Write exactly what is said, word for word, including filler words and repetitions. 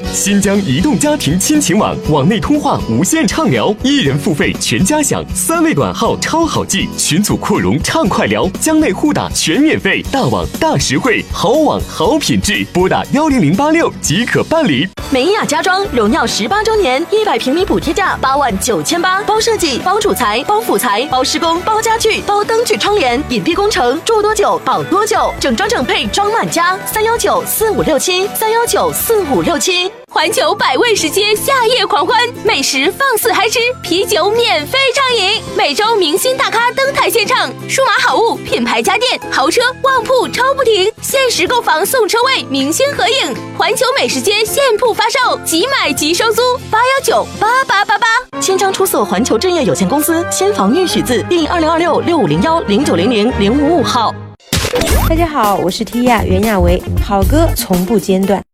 新疆移动家庭亲情网，网内通话无限畅聊，一人付费全家享，三位短号超好记，群组扩容畅快聊，疆内互打全免费，大网大实惠，好网好品质，拨打幺零零八六即可办理。 美雅家装荣耀十八周年，一百平米补贴价八万九千八，包设计、包主材、包辅材、包施工、包家具、包灯具窗帘，隐蔽工程，住多久保多久，整装整配装满家，三幺九四五六七，三幺九四五六七。 环球百味食街夏夜狂欢，美食放肆嗨吃，啤酒免费畅饮，每周明星大咖登台献唱，数码好物、品牌家电、豪车、旺铺抽不停，限时购房送车位，明星合影。环球美食街现铺发售，即买即收租，八幺九八八八八。 千张出色环球置业有限公司，先房预许字第二零二六六五零幺零九零零零五五号。 大家好，我是 Tia 袁娅维，好歌从不间断。